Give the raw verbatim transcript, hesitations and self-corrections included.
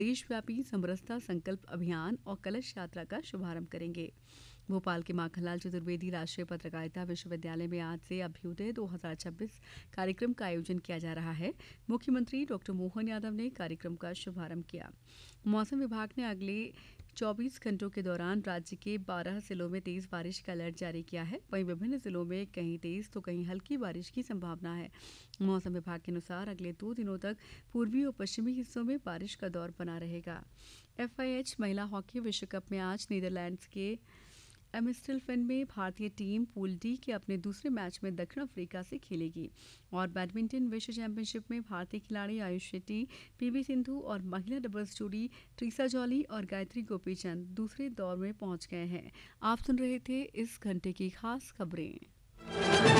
देशव्यापी समरसता संकल्प अभियान और कलश यात्रा का शुभारंभ करेंगे। भोपाल के माखनलाल चतुर्वेदी राष्ट्रीय पत्रकारिता विश्वविद्यालय में आज से अभ्युदय दो हज़ार छब्बीस कार्यक्रम का आयोजन किया जा रहा है। मुख्यमंत्री डॉक्टर मोहन यादव ने कार्यक्रम का शुभारंभ किया। मौसम विभाग ने अगले चौबीस घंटों के दौरान राज्य के बारह जिलों में तेज बारिश का अलर्ट जारी किया है। वहीं विभिन्न जिलों में कहीं तेज तो कहीं हल्की बारिश की संभावना है। मौसम विभाग के अनुसार अगले दो दिनों तक पूर्वी और पश्चिमी हिस्सों में बारिश का दौर बना रहेगा। एफआईएच महिला हॉकी विश्व कप में आज नीदरलैंड्स के एम्स्टेलफेन में भारतीय टीम पूल डी के अपने दूसरे मैच में दक्षिण अफ्रीका से खेलेगी। और बैडमिंटन विश्व चैंपियनशिप में भारतीय खिलाड़ी आयुष शेट्टी, पीवी सिंधु और महिला डबल्स जोड़ी ट्रीसा जॉली और गायत्री गोपीचंद दूसरे दौर में पहुंच गए हैं। आप सुन रहे थे इस घंटे की खास खबरें।